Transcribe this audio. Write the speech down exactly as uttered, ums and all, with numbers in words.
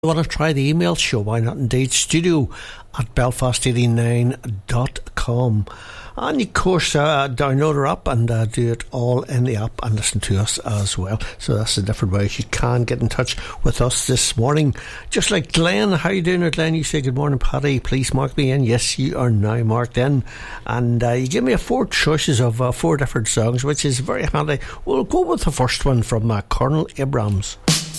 You want to try the email show? Why not indeed? Studio at belfast eighty-nine dot com. And of course, uh, download our app and uh, do it all in the app and listen to us as well. So that's the different ways you can get in touch with us this morning. Just like Glenn, how you doing, Glenn? You say good morning, Paddy. Please mark me in. Yes, you are now marked in. And uh, you give me a four choices of uh, four different songs, which is very handy. We'll go with the first one from uh, Colonel Abrams.